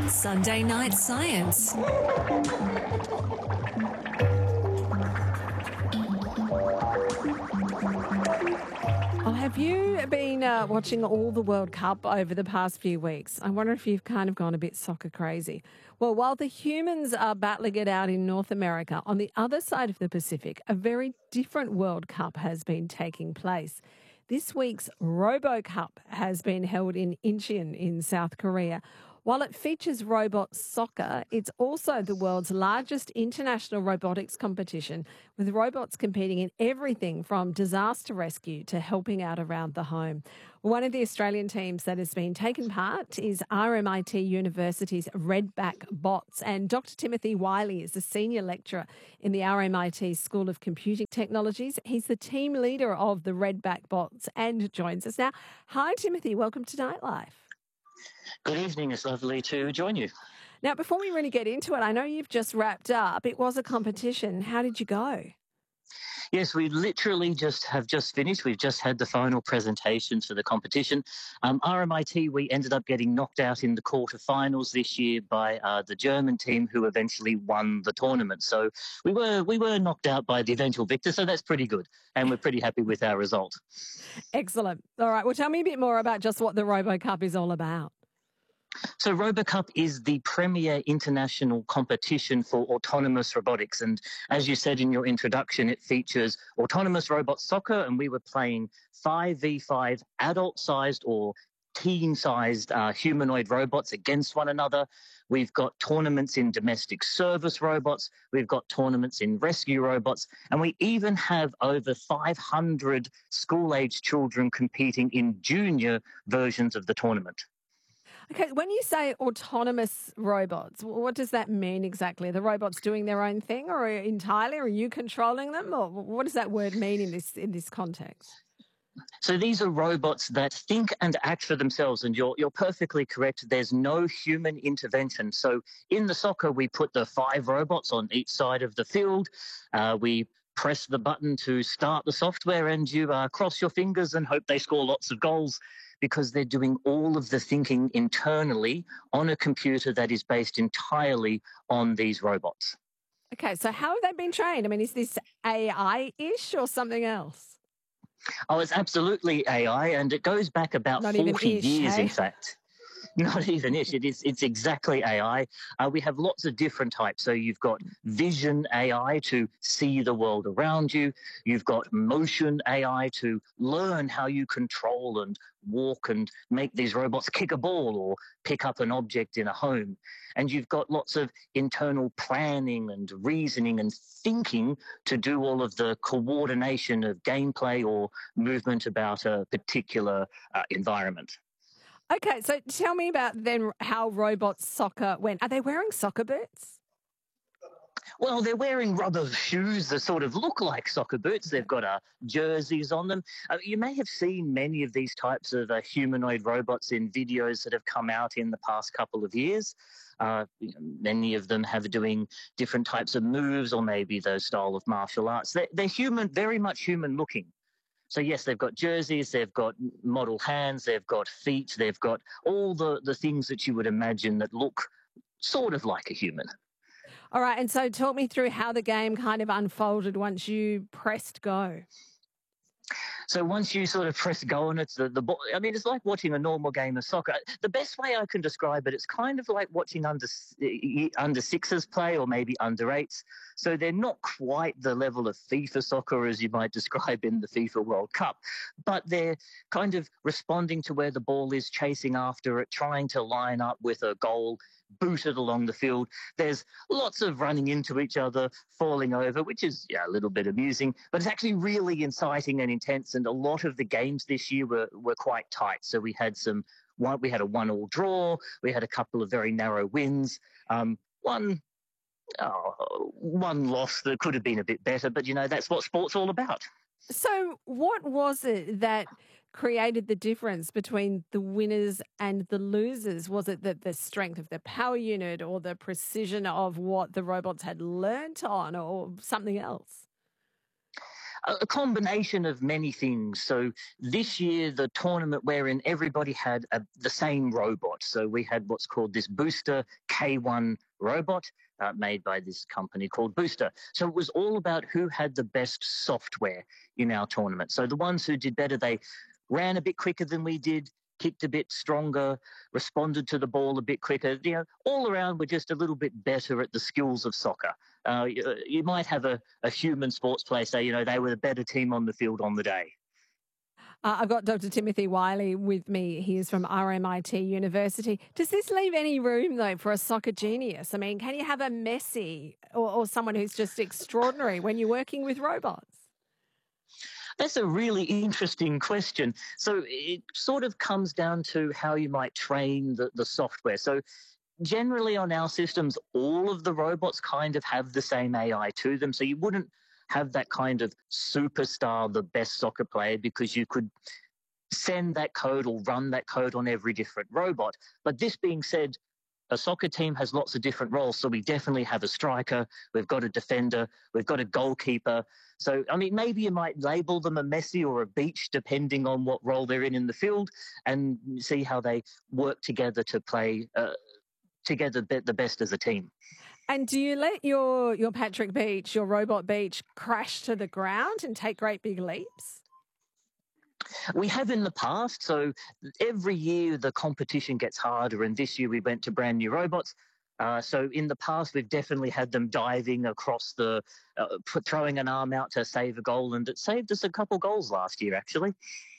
Sunday Night Science. Oh, have you been watching all the World Cup over the past few weeks? I wonder if you've kind of gone a bit soccer crazy. Well, while the humans are battling it out in North America, on the other side of the Pacific, a very different World Cup has been taking place. This week's Robo Cup has been held in Incheon in South Korea. While it features robot soccer, it's also the world's largest international robotics competition, with robots competing in everything from disaster rescue to helping out around the home. One of the Australian teams that has been taken part is RMIT University's Redback Bots, and Dr. Timothy Wiley is a senior lecturer in the RMIT School of Computing Technologies. He's the team leader of the Redback Bots and joins us now. Hi, Timothy. Welcome to Nightlife. Good evening. It's lovely to join you. Now, before we really get into it, I know you've just wrapped up. It was a competition. How did you go? Yes, we literally have just finished. We've just had the final presentations for the competition. RMIT, we ended up getting knocked out in the quarterfinals this year by the German team, who eventually won the tournament. So we were knocked out by the eventual victor. So that's pretty good, and we're pretty happy with our result. Excellent. All right. Well, tell me a bit more about just what the Robo Cup is all about. So RoboCup is the premier international competition for autonomous robotics. And as you said in your introduction, it features autonomous robot soccer, and we were playing 5v5 adult-sized or teen-sized humanoid robots against one another. We've got tournaments in domestic service robots. We've got tournaments in rescue robots. And we even have over 500 school-age children competing in junior versions of the tournament. Okay, when you say autonomous robots, what does that mean exactly? Are the robots doing their own thing, or entirely? Or are you controlling them, or what does that word mean in this context? So these are robots that think and act for themselves, and you're perfectly correct. There's no human intervention. So in the soccer, we put the 5 robots on each side of the field. We press the button to start the software, and you cross your fingers and hope they score lots of goals, because they're doing all of the thinking internally on a computer that is based entirely on these robots. Okay, so how have they been trained? I mean, is this AI-ish or something else? Oh, it's absolutely AI, and it goes back about Not 40 even ish, years, hey? in fact. Not even ish. It's exactly AI. We have lots of different types. So you've got vision AI to see the world around you. You've got motion AI to learn how you control and walk and make these robots kick a ball or pick up an object in a home. And you've got lots of internal planning and reasoning and thinking to do all of the coordination of gameplay or movement about a particular environment. Okay, so tell me about then how robot soccer went. Are they wearing soccer boots? Well, they're wearing rubber shoes that sort of look like soccer boots. They've got jerseys on them. You may have seen many of these types of humanoid robots in videos that have come out in the past couple of years. Many of them have doing different types of moves, or maybe those style of martial arts. They're human, very much human looking. So yes, they've got jerseys, they've got model hands, they've got feet, they've got all the things that you would imagine that look sort of like a human. All right, and so talk me through how the game kind of unfolded once you pressed go. So once you sort of press go on it, the ball, I mean, it's like watching a normal game of soccer. The best way I can describe it, it's kind of like watching under sixes play, or maybe under eights. So they're not quite the level of FIFA soccer as you might describe in the FIFA World Cup, but they're kind of responding to where the ball is, chasing after it, trying to line up with a goal, booted along the field. There's lots of running into each other, falling over, which is a little bit amusing, but it's actually really inciting and intense. And a lot of the games this year were quite tight. So we had a 1-1 draw. We had a couple of very narrow wins. One loss that could have been a bit better, but that's what sport's all about. So what was it that created the difference between the winners and the losers? Was it the strength of the power unit, or the precision of what the robots had learnt on, or something else? A combination of many things. So this year, the tournament wherein everybody had the same robot. So we had what's called this Booster K1 robot made by this company called Booster. So it was all about who had the best software in our tournament. So the ones who did better, they ran a bit quicker than we did, kicked a bit stronger, responded to the ball a bit quicker. All around, we're just a little bit better at the skills of soccer. You might have a human sports player say, they were the better team on the field on the day. I've got Dr. Timothy Wiley with me. He is from RMIT University. Does this leave any room, though, for a soccer genius? I mean, can you have a Messi or someone who's just extraordinary when you're working with robots? That's a really interesting question. So it sort of comes down to how you might train the software. So generally on our systems, all of the robots kind of have the same AI to them. So you wouldn't have that kind of superstar, the best soccer player, because you could send that code or run that code on every different robot. But this being said, a soccer team has lots of different roles. So we definitely have a striker, we've got a defender, we've got a goalkeeper. So, I mean, maybe you might label them a Messi or a Beach, depending on what role they're in the field, and see how they work together to play together the best as a team. And do you let your Patrick Beach, your robot Beach, crash to the ground and take great big leaps? We have in the past. So every year the competition gets harder, and this year we went to brand new robots. So in the past, we've definitely had them diving across throwing an arm out to save a goal, and it saved us a couple goals last year, actually.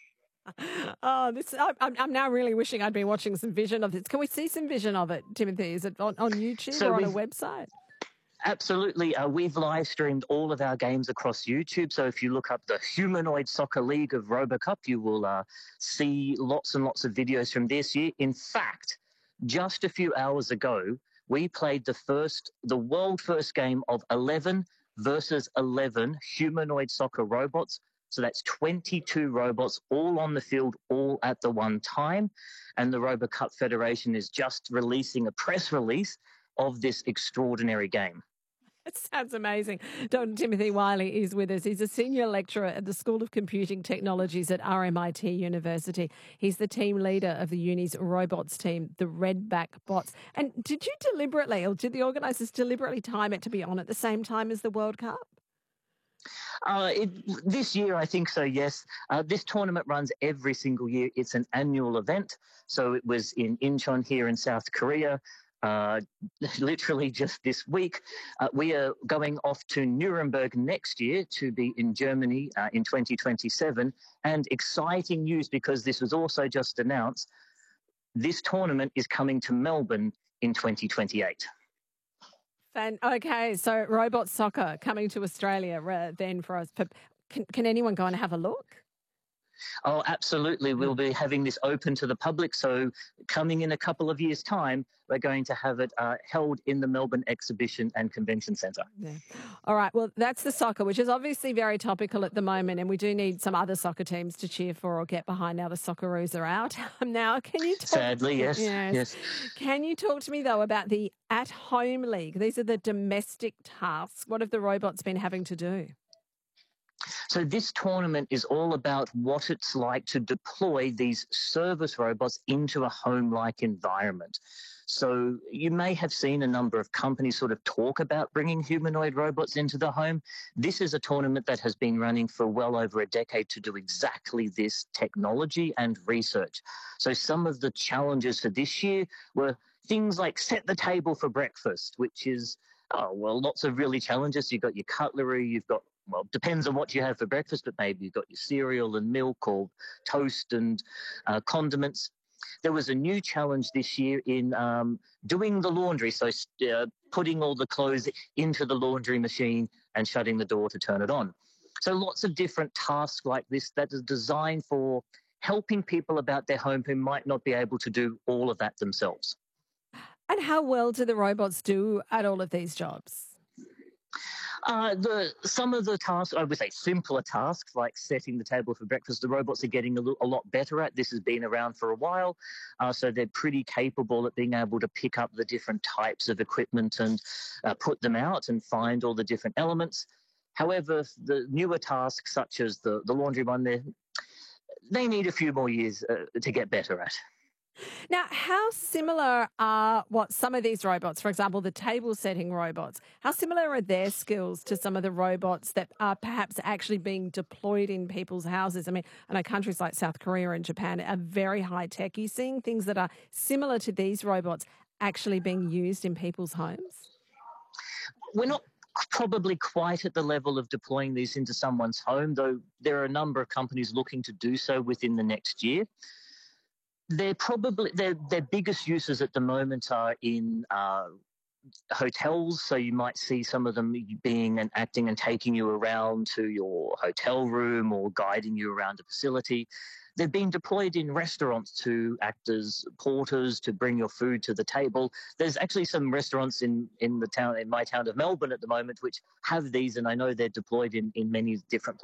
Oh, I'm now really wishing I'd been watching some vision of this. Can we see some vision of it, Timothy? Is it on YouTube or on a website? Absolutely. We've live streamed all of our games across YouTube. So if you look up the Humanoid Soccer League of RoboCup, you will see lots and lots of videos from this year. In fact, just a few hours ago, we played the world first game of 11 versus 11 humanoid soccer robots. So that's 22 robots all on the field, all at the one time. And the RoboCup Federation is just releasing a press release of this extraordinary game. It sounds amazing. Dr. Timothy Wiley is with us. He's a senior lecturer at the School of Computing Technologies at RMIT University. He's the team leader of the uni's robots team, the Redback Bots. And did you deliberately, or did the organisers deliberately time it to be on at the same time as the World Cup? This year, I think so, yes. This tournament runs every single year. It's an annual event. So it was in Incheon here in South Korea. Literally just this week. We are going off to Nuremberg next year to be in Germany in 2027. And exciting news, because this was also just announced, this tournament is coming to Melbourne in 2028. Okay, so robot soccer coming to Australia then for us. Can anyone go and have a look? Oh, absolutely. We'll be having this open to the public. So coming in a couple of years' time, we're going to have it held in the Melbourne Exhibition and Convention Centre. Yeah. All right. Well, that's the soccer, which is obviously very topical at the moment. And we do need some other soccer teams to cheer for or get behind now the Socceroos are out. Now, can you talk... Sadly, yes. Yes. Can you talk to me, though, about the at-home league? These are the domestic tasks. What have the robots been having to do? So this tournament is all about what it's like to deploy these service robots into a home-like environment. So you may have seen a number of companies sort of talk about bringing humanoid robots into the home. This is a tournament that has been running for well over a decade to do exactly this technology and research. So some of the challenges for this year were things like set the table for breakfast, which is, lots of really challenges. You've got your cutlery, you've got, depends on what you have for breakfast, but maybe you've got your cereal and milk or toast and condiments. There was a new challenge this year in doing the laundry, so putting all the clothes into the laundry machine and shutting the door to turn it on. So lots of different tasks like this that are designed for helping people about their home who might not be able to do all of that themselves. And how well do the robots do at all of these jobs? Some of the tasks, I would say simpler tasks, like setting the table for breakfast, the robots are getting a lot better at. This has been around for a while, so they're pretty capable at being able to pick up the different types of equipment and put them out and find all the different elements. However, the newer tasks, such as the laundry one, they need a few more years to get better at. Now, how similar are some of these robots, for example, the table setting robots, how similar are their skills to some of the robots that are perhaps actually being deployed in people's houses? I mean, I know countries like South Korea and Japan are very high-tech. Are you seeing things that are similar to these robots actually being used in people's homes? We're not probably quite at the level of deploying these into someone's home, though there are a number of companies looking to do so within the next year. Their biggest uses at the moment are in hotels. So you might see some of them being and acting and taking you around to your hotel room or guiding you around a facility. They've been deployed in restaurants to act as porters to bring your food to the table. There's actually some restaurants in my town of Melbourne at the moment, which have these, and I know they're deployed in many different